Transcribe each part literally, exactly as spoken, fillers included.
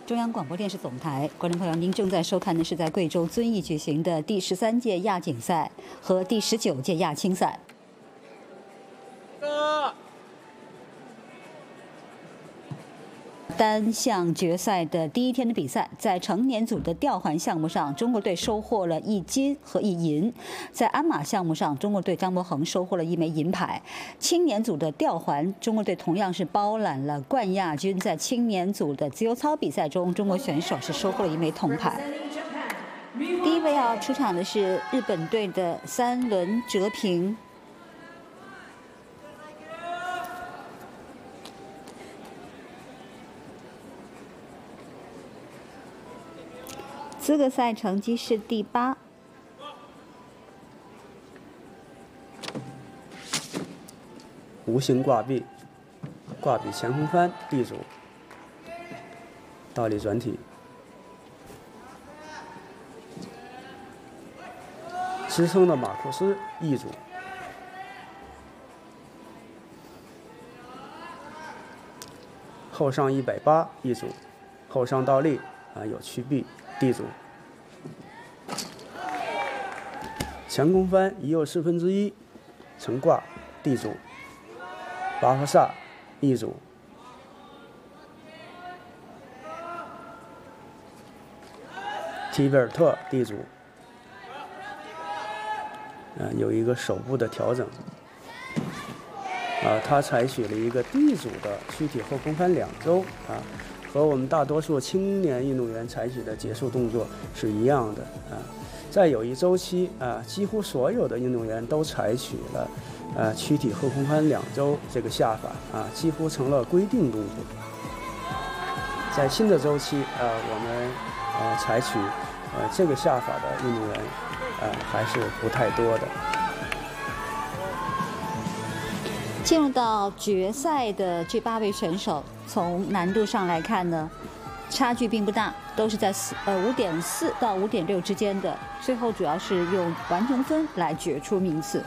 中央广播电视总台，观众朋友，您正在收看的是在贵州遵义举行的第十三届亚锦赛和第十九届亚青赛。单项决赛的第一天的比赛，在成年组的吊环项目上，中国队收获了一金和一银；在鞍马项目上，中国队张博恒收获了一枚银牌。青年组的吊环，中国队同样是包揽了冠亚军。在青年组的自由操比赛中，中国选手是收获了一枚铜牌。第一位要出场的是日本队的三轮哲平。 资格赛成绩是第八。 弧形挂臂，挂臂前空翻 D 组，倒立转体，支撑的马库斯 E 组，后上一百八 E 组，后上倒立啊有曲臂。 D 组，前空翻一右四分之一，成挂 D 组，巴夫萨 E 组，提贝尔特 D 组，呃，有一个手部的调整，啊，他采取了一个 D 组的躯体后空翻两周啊。 和我们大多数青年运动员采取的结束动作是一样的啊，在有一周期啊，几乎所有的运动员都采取了呃躯体后空翻两周这个下法啊，几乎成了规定动作。在新的周期啊，我们呃采取呃这个下法的运动员呃还是不太多的。 进入到决赛的这八位选手，从难度上来看呢，差距并不大，都是在四呃五点四到五点六之间的。最后主要是用完成分来决出名次。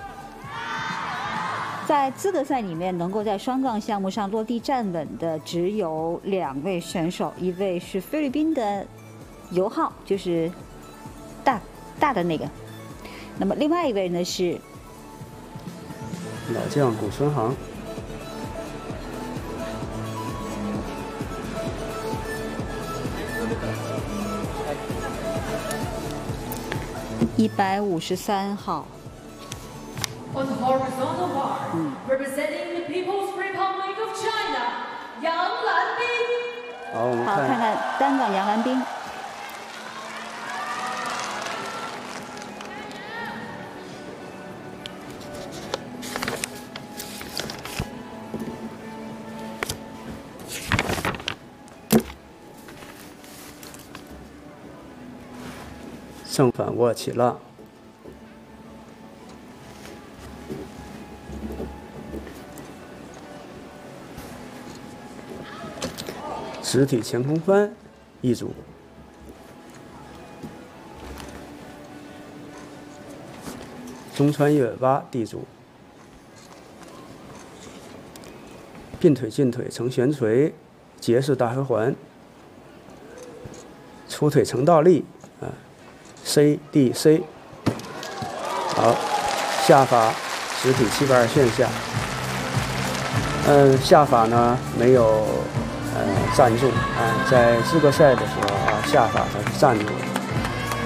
在资格赛里面，能够在双杠项目上落地站稳的只有两位选手，一位是菲律宾的尤浩，就是大大的那个，那么另外一位呢是。 老将古孙航， 一百五十三号。 On the horizontal bar, representing the People's Republic of China, 杨澜冰。 好，我们好看看单杠杨澜冰。 正反握起浪，直体前空翻一组，中穿一百八 D 组，并腿进腿成悬垂，结式大回环，出腿成倒立啊。 C D C， 好，下法直体七百二线下。嗯，下法呢没有呃站住啊，在资格赛的时候啊，下法它是站住的。